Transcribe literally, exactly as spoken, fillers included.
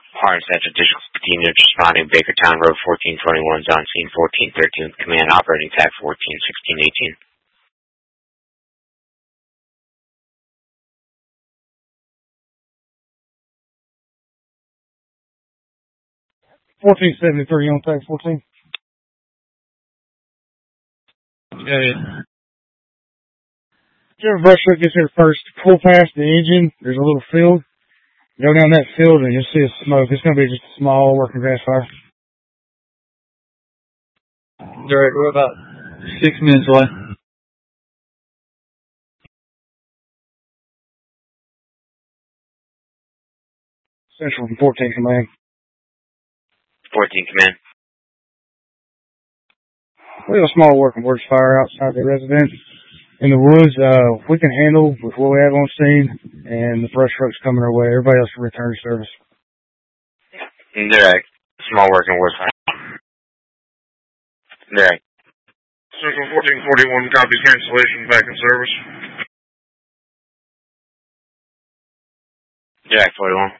Harlan Central District fifteen units responding. Bakertown Road fourteen twenty-one is on scene. fourteen thirteen with command operating tag fourteen sixteen eighteen. fourteen seventy-three on tag fourteen. Yeah. Whichever brush truck gets here first, pull past the engine. There's a little field. Go down that field and you'll see a smoke. It's going to be just a small working grass fire. Direct, we're about six minutes away. Central from fourteen command. fourteen command. We have a small working works fire outside the residence. In the woods, uh, we can handle with what we have on scene, and the brush truck's coming our way. Everybody else can return to service. Direct. Small working works fire. Direct. Central fourteen forty-one copies cancellation, back in service. Direct forty-one.